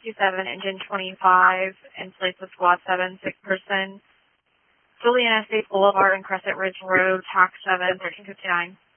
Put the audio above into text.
57, engine 25, in place of squad 7, 6 person. Juliana Estates Boulevard and Crescent Ridge Road, tax 7, 1359.